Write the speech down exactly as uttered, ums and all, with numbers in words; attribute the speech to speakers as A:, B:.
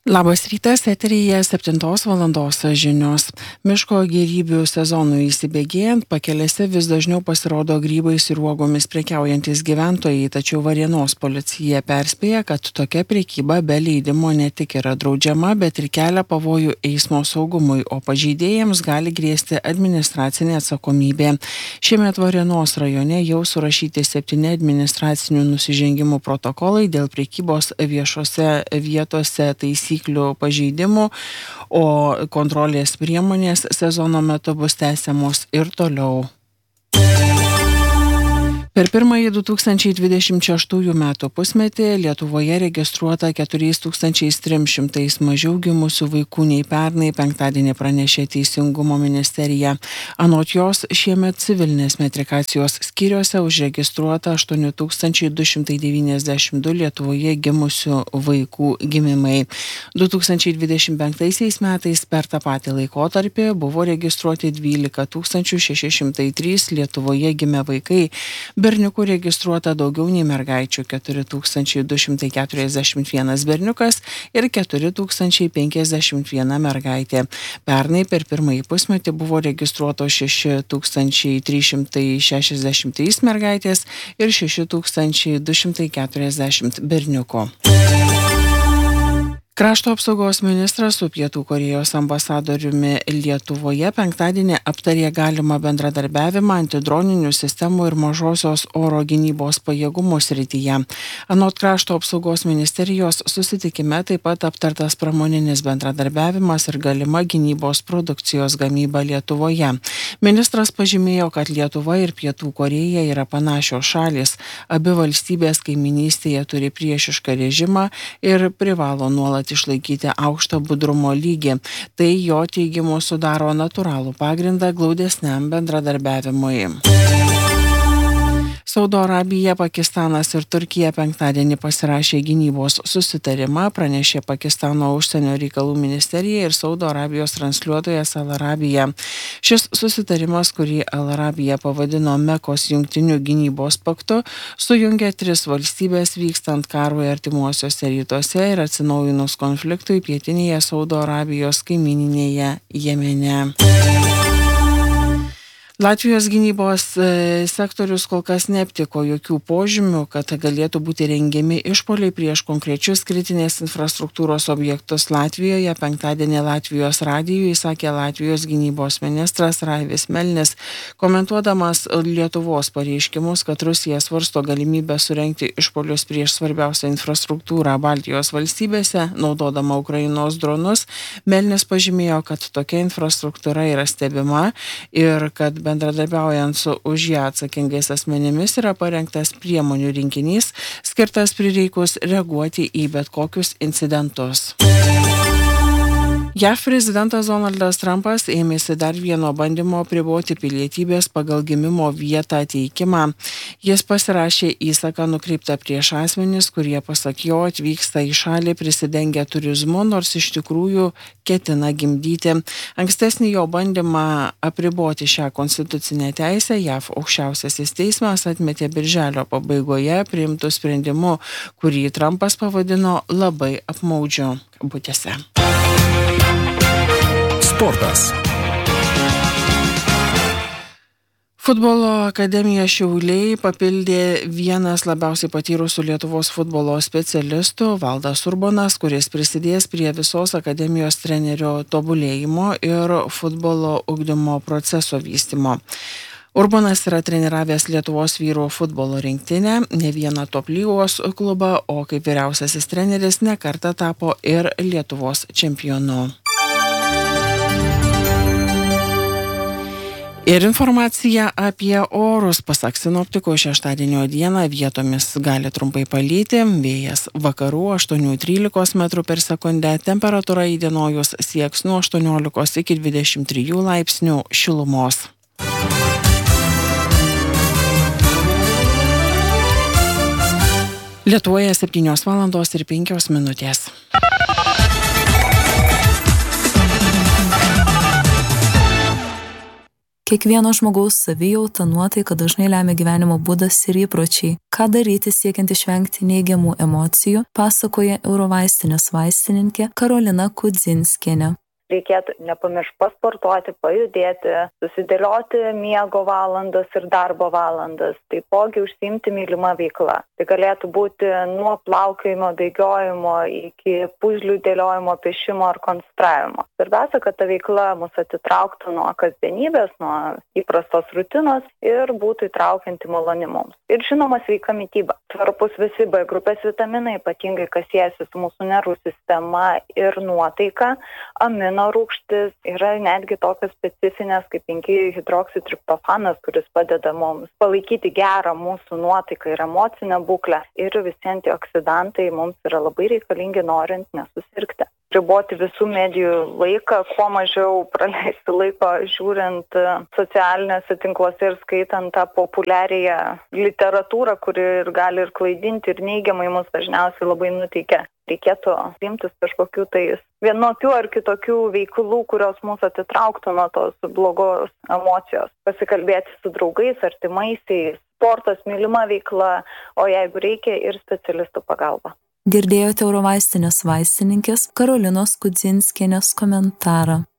A: Labas rytas, eteryje septintos valandos žinios. Miško gėrybių sezonui įsibėgėjant, pakelėse vis dažniau pasirodo grybais ir uogomis prekiaujantis gyventojai, tačiau Varėnos policija perspėja, kad tokia prekyba be leidimo ne tik yra draudžiama, bet ir kelia pavojų eismo saugumui, o pažeidėjams gali grėsti administracinė atsakomybė. Šiemet Varėnos rajone jau surašyti septyni administracinių nusižengimų protokolai dėl prekybos viešose vietose taisyklių pažeidimų, o kontrolės priemonės sezono metu bus tęsiamos ir toliau. Per pirmąjį du tūkstančiai dvidešimt šeštųjų metų pusmetį Lietuvoje registruota keturi tūkstančiai trys šimtai mažiau gimusių vaikų nei pernai, penktadienį pranešė Teisingumo ministerija. Anot jos, šiemet civilinės metrikacijos skyriuose užregistruota aštuoni tūkstančiai du šimtai devyniasdešimt du Lietuvoje gimusių vaikų gimimai. du tūkstančiai dvidešimt penktaisiais metais per tą patį laikotarpį buvo registruoti dvylika tūkstančių šeši šimtai trys Lietuvoje gimę vaikai. Berniukų registruota daugiau nei mergaičių - keturi tūkstančiai du šimtai keturiasdešimt vienas berniukas ir keturi tūkstančiai penkiasdešimt viena mergaitė. Pernai per pirmąjį pusmetį buvo registruotos šeši tūkstančiai trys šimtai šešiasdešimt trys mergaitės ir šeši tūkstančiai du šimtai keturiasdešimt berniukų. Krašto apsaugos ministras su Pietų Korėjos ambasadoriumi Lietuvoje penktadienį aptarė galimą bendradarbiavimą antidroninių sistemų ir mažosios oro gynybos pajėgumų srityje. Anot Krašto apsaugos ministerijos susitikime taip pat aptartas pramoninis bendradarbiavimas ir galima gynybos produkcijos gamyba Lietuvoje. Ministras pažymėjo, kad Lietuva ir Pietų Korėja yra panašios šalys. Abi valstybės kaiminystėje turi priešišką režimą ir privalo nuolat išlaikyti aukštą budrumo lygį. Tai jo teigimu sudaro natūralų pagrindą glaudesniam bendradarbiavimui. Saudo Arabija, Pakistanas ir Turkija penktadienį pasirašė gynybos susitarimą, pranešė Pakistano užsienio reikalų ministerija ir Saudo Arabijos transliuotojas Al Arabija. Šis susitarimas, kurį Al Arabija pavadino Mekos jungtinių gynybos paktu, sujungia tris valstybės vykstant karui artimuosiuose rytuose ir atsinaujinus konfliktui pietinėje Saudo Arabijos kaimyninėje Jemene. Latvijos gynybos sektorius kol kas neaptiko jokių požymių, kad galėtų būti rengiami išpuoliai prieš konkrečius kritinės infrastruktūros objektus Latvijoje. Penktadienį Latvijos radijui sakė Latvijos gynybos ministras Raivis Melnis, komentuodamas Lietuvos pareiškimus, kad Rusija svarsto galimybę surengti išpuolius prieš svarbiausią infrastruktūrą Baltijos valstybėse, naudodama Ukrainos dronus. Melnis pažymėjo, kad tokia infrastruktūra yra stebima ir kad bendradarbiaujant su už ją atsakingais asmenimis yra parengtas priemonių rinkinys, skirtas prireikus reaguoti į bet kokius incidentus. J A V prezidentas Donaldas Trumpas ėmėsi dar vieno bandymo apriboti pilietybės pagal gimimo vietą teikimą. Jis pasirašė įsaką nukreiptą prieš asmenis, kurie pasak jo atvyksta į šalį prisidengę turizmu, nors iš tikrųjų ketina gimdyti. Ankstesnį jo bandymą apriboti šią konstitucinę teisę J A V aukščiausiasis teismas atmetė birželio pabaigoje priimtų sprendimu, kurį Trumpas pavadino labai apmaudžiu kabutėse.
B: Sportas.
A: Futbolo akademija Šiauliai papildė vienas labiausiai patyrusių Lietuvos futbolo specialistų Valdas Urbonas, kuris prisidės prie visos akademijos trenerio tobulėjimo ir futbolo ugdymo proceso vystymo. Urbonas yra treniravęs Lietuvos vyrų futbolo rinktinę, ne vieną top lygos klubą, o kaip vyriausiasis treneris ne kartą tapo ir Lietuvos čempionu. Ir informacija apie orus. Pasak sinoptikų, šeštadienio dieną vietomis gali trumpai palyti, vėjas vakarų aštuoni trylika metrų per sekundę, temperatūra įdienojus sieks nuo aštuoniolikos iki dvidešimt trijų laipsnių šilumos. Lietuvoje septynios valandos ir penkios minutės.
B: Kiekvieno žmogaus savijauta, nuotaika dažnai lemia gyvenimo būdas ir įpročiai. Ką daryti siekiant išvengti neigiamų emocijų, pasakoja Eurovaistinės vaistininkė Karolina Kudzinskienė.
C: Reikėtų nepamiršti pasportuoti, pajudėti, susidėlioti miego valandas ir darbo valandas, taipogi užsiimti mylimą veiklą. Tai galėtų būti nuo plaukiojimo, bėgiojimo iki puzlių dėliojimo, piešimo ar konstravimo. Svarbiausia, kad ta veikla mus atitrauktų nuo kasdienybės, nuo įprastos rutinos ir būtų įtraukianti maloni mums. Ir žinoma, sveika mityba. Svarbus visi B grupės vitaminai, ypatingai kas siejasi su mūsų nervų sistema ir nuotaika. Amino rūgštis yra netgi tokios specifinės kaip penki hidroksitriptofanas, kuris padeda mums palaikyti gerą mūsų nuotaiką ir emocinę būklę. Ir visi antioksidantai mums yra labai reikalingi norint nesusirgti. Riboti visų medijų laiką, kuo mažiau praleisti laiko žiūrint socialinėse tinkluose ir skaitant tą populiarią literatūrą, kuri ir gali ir klaidinti ir neigiamai mus dažniausiai labai nuteikia. Reikėtų imtis kažkokių tai vienokių ar kitokių veiklų, kurios mūsų atitrauktų nuo tos blogos emocijos. Pasikalbėti su draugais, artimaisiais, sportas, mylima veikla, o jeigu reikia ir specialistų pagalba.
B: Girdėjote Eurovaistinės vaistininkės Karolinos Kudzinskienės komentarą.